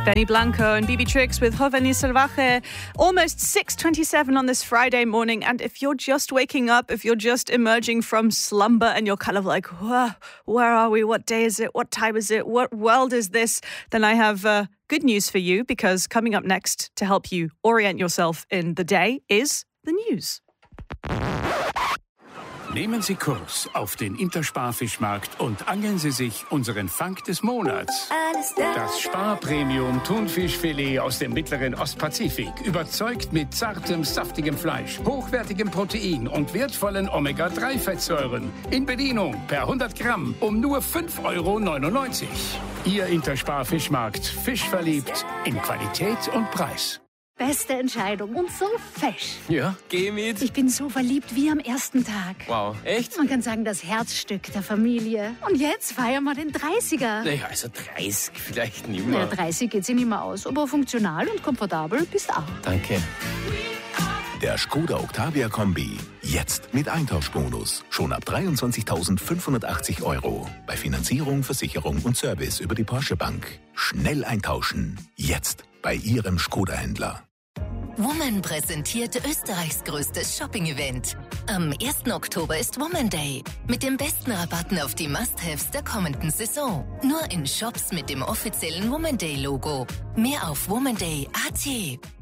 Benny Blanco and BB Tricks with Joveni Salvaje. Almost 6:27 on this Friday morning. And if you're just waking up, if you're just emerging from slumber and you're kind of like, where are we? What day is it? What time is it? What world is this? Then I have good news for you, because coming up next to help you orient yourself in the day is the news. Nehmen Sie Kurs auf den Intersparfischmarkt und angeln Sie sich unseren Fang des Monats. Das Spar-Premium Thunfischfilet aus dem mittleren Ostpazifik. Überzeugt mit zartem, saftigem Fleisch, hochwertigem Protein und wertvollen Omega-3-Fettsäuren. In Bedienung per 100 Gramm um nur 5,99 €. Ihr Intersparfischmarkt. Fischverliebt in Qualität und Preis. Beste Entscheidung und so fesch. Ja, geh mit. Ich bin so verliebt wie am ersten Tag. Wow, echt? Man kann sagen, das Herzstück der Familie. Und jetzt feiern wir den 30er. Naja, also 30 vielleicht nicht mehr. Ja, 30 geht sich nicht mehr aus, aber funktional und komfortabel bist auch. Danke. Der Skoda Octavia Kombi. Jetzt mit Eintauschbonus. Schon ab 23.580 €. Bei Finanzierung, Versicherung und Service über die Porsche Bank. Schnell eintauschen. Jetzt bei Ihrem Skoda-Händler. Woman präsentiert Österreichs größtes Shopping-Event. Am 1. Oktober ist Woman Day. Mit den besten Rabatten auf die Must-Haves der kommenden Saison. Nur in Shops mit dem offiziellen Woman Day-Logo. Mehr auf womanday.at.